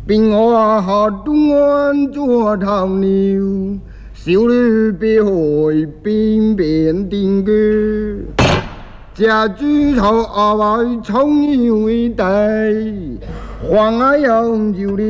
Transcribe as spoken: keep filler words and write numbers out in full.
兵我下东安做头牛，少女别海边边定居。家猪头阿外冲牛地，黄阿有就你。